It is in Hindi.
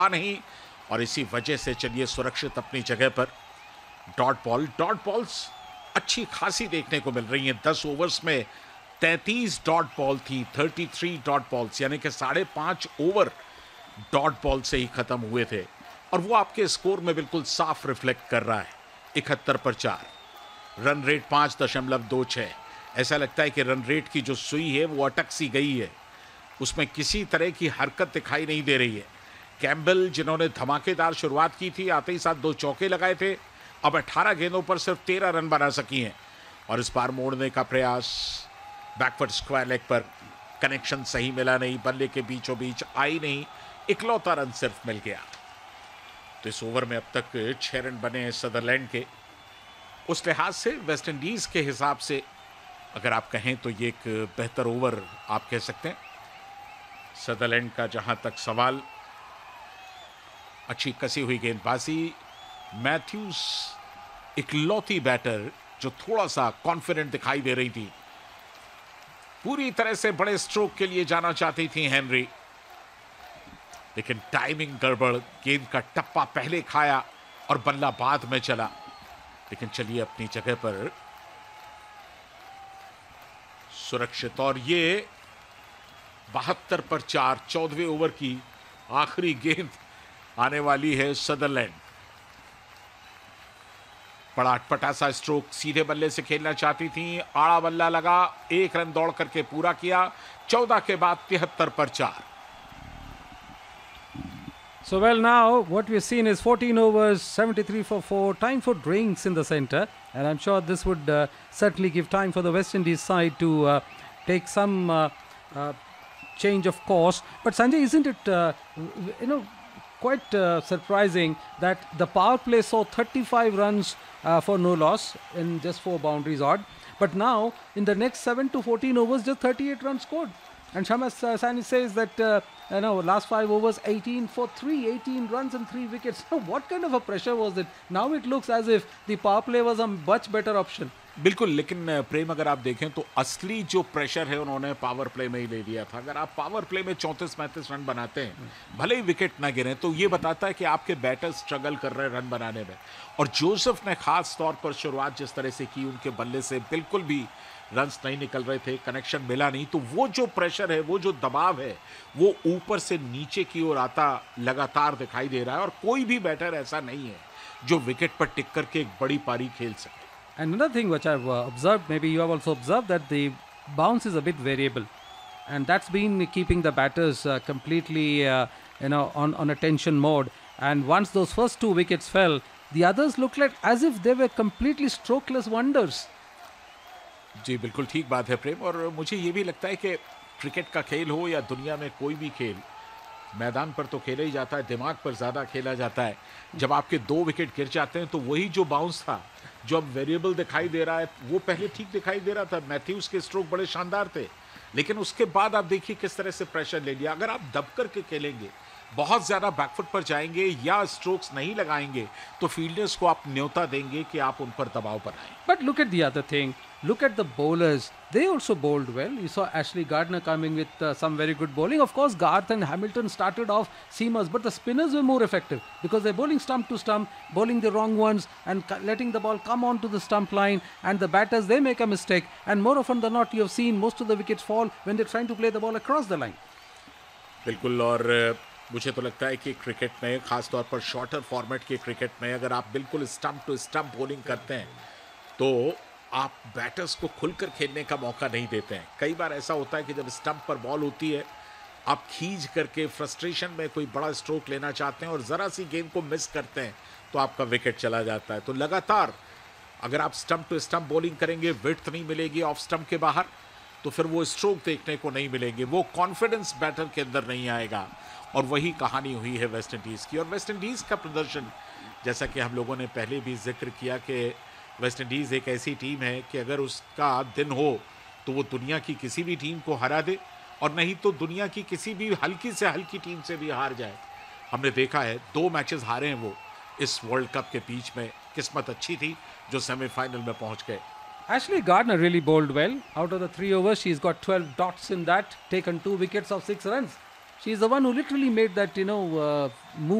नहीं, और इसी वजह से चलिए सुरक्षित अपनी जगह पर। डॉट बॉल्स अच्छी खासी देखने को मिल रही हैं। 10 ओवर्स में 33 डॉट बॉल थी, 33 डॉट बॉल्स, यानी कि 5.5 ओवर डॉट बॉल से ही खत्म हुए थे, और वो आपके स्कोर में बिल्कुल साफ रिफ्लेक्ट कर रहा है। 71 पर 4, रन रेट 5.26। ऐसा लगता है कि रन रेट की जो सुई है वो अटक सी गई है, उसमें किसी तरह की हरकत दिखाई नहीं दे रही है। कैम्बल, जिन्होंने धमाकेदार शुरुआत की थी, आते ही साथ 2 चौके लगाए थे, अब 18 गेंदों पर सिर्फ 13 रन बना सकी हैं, और इस बार मोड़ने का प्रयास, बैकवर्ड स्क्वायर लेग पर कनेक्शन सही मिला नहीं, बल्ले के बीचों बीच आई नहीं, इकलौता रन सिर्फ मिल गया। तो इस ओवर में अब तक 6 रन बने हैं सदरलैंड के। उस लिहाज से वेस्ट इंडीज के हिसाब से अगर आप कहें तो ये एक बेहतर ओवर आप कह सकते हैं। सदरलैंड का जहां तक सवाल, अच्छी कसी हुई गेंदबाजी, मैथ्यूज इकलौती बैटर जो थोड़ा सा कॉन्फिडेंट दिखाई दे रही थी। पूरी तरह से बड़े स्ट्रोक के लिए जाना चाहती थी हेनरी, लेकिन टाइमिंग गड़बड़, गेंद का टप्पा पहले खाया और बल्ला बाद में चला। लेकिन चलिए अपनी जगह पर सुरक्षित, और ये 72 पर 4, 14वें ओवर की आखिरी गेंद आने वाली है सदरलैंड। बड़ा अटपटा सा स्ट्रोक, सीधे बल्ले से खेलना चाहती थी, आड़ा बल्ला लगा, 1 रन दौड़ करके पूरा किया। 14 के बाद 73 पर 4। So well, now what we've seen is 14 overs, 73 for 4, time for drinks in the center, and I'm sure this would certainly give time for the West Indies side to take some change of course. But Sanjay, isn't it quite surprising that the power play saw 35 runs for no loss in just 4 boundaries odd, but now in the next 7 to 14 overs just 38 runs scored, and Shamas Sani says that last 5 overs 18 for 3, 18 runs and 3 wickets. What kind of a pressure was it? Now it looks as if the power play was a much better option. बिल्कुल, लेकिन प्रेम अगर आप देखें तो असली जो प्रेशर है उन्होंने पावर प्ले में ही ले लिया था। अगर आप पावर प्ले में 34-35 रन बनाते हैं, भले ही विकेट ना गिरे, तो ये बताता है कि आपके बैटर स्ट्रगल कर रहे हैं रन बनाने में। और जोसेफ ने खास तौर पर शुरुआत जिस तरह से की, उनके बल्ले से बिल्कुल भी रन्स नहीं निकल रहे थे, कनेक्शन मिला नहीं, तो वो जो प्रेशर है, वो जो दबाव है, वो ऊपर से नीचे की ओर आता लगातार दिखाई दे रहा है, और कोई भी बैटर ऐसा नहीं है जो विकेट पर टिक करके एक बड़ी पारी खेल सके। And another thing which I've observed, maybe you have also observed, that the bounce is a bit variable, and that's been keeping the batters completely on a tension mode. And once those first 2 wickets fell, the others looked like as if they were completely strokeless wonders. जी बिल्कुल ठीक बात है प्रेम, और मुझे ये भी लगता है कि क्रिकेट का खेल हो या दुनिया में कोई भी खेल, मैदान पर तो खेला ही जाता है, दिमाग पर ज़्यादा खेला जाता है। जब आपके 2 विकेट गिर जाते हैं तो वही जो बाउंस था, जो अब वेरिएबल दिखाई दे रहा है, वो पहले ठीक दिखाई दे रहा था। मैथ्यूज के स्ट्रोक बड़े शानदार थे, लेकिन उसके बाद आप देखिए किस तरह से प्रेशर ले लिया। अगर आप दब करके खेलेंगे, बहुत ज़्यादा बैकफुट पर जाएंगे या स्ट्रोक्स नहीं लगाएंगे, तो फील्डर्स को आप न्योता देंगे कि आप उन पर दबाव बनाएं। But look at the other thing. Look at the bowlers. They also bowled well. You saw Ashley Gardner coming with some very good bowling. Of course, Garth and Hamilton started off seamers, but the spinners were more effective because they're bowling stump to stump, bowling the wrong ones and letting the ball come onto the stump line. And the batters, they make a mistake. And more often than not, you have seen most of the wickets fall when they're trying to play the ball across the line. बिल्कुल, और मुझे तो लगता है कि क्रिकेट में, खासतौर पर शॉर्टर फॉर्मेट के क्रिकेट में, अगर आप बिल्कुल स्टंप टू स्टंप बॉलिंग करते हैं तो आप बैटर्स को खुलकर खेलने का मौका नहीं देते हैं। कई बार ऐसा होता है कि जब स्टंप पर बॉल होती है, आप खींच करके फ्रस्ट्रेशन में कोई बड़ा स्ट्रोक लेना चाहते हैं और ज़रा सी गेंद को मिस करते हैं तो आपका विकेट चला जाता है। तो लगातार अगर आप स्टंप टू स्टंप बॉलिंग करेंगे, विड्थ नहीं मिलेगी ऑफ स्टंप के बाहर, तो फिर वो स्ट्रोक देखने को नहीं मिलेंगे, वो कॉन्फिडेंस बैटर के अंदर नहीं आएगा। और वही कहानी हुई है वेस्ट इंडीज़ की। और वेस्ट इंडीज़ का प्रदर्शन, जैसा कि हम लोगों ने पहले भी जिक्र किया कि वेस्ट इंडीज़ एक ऐसी टीम है कि अगर उसका दिन हो तो वो दुनिया की किसी भी टीम को हरा दे, और नहीं तो दुनिया की किसी भी हल्की से हल्की टीम से भी हार जाए। हमने देखा है 2 मैचेस हारे हैं वो इस वर्ल्ड कप के बीच में। किस्मत अच्छी थी जो सेमीफाइनल में पहुंच गए। Ashley Gardner really bowled well. Out of the 3 overs, she's got 12 dots in that, taken 2 wickets of 6 runs. She's the one who literally made that, move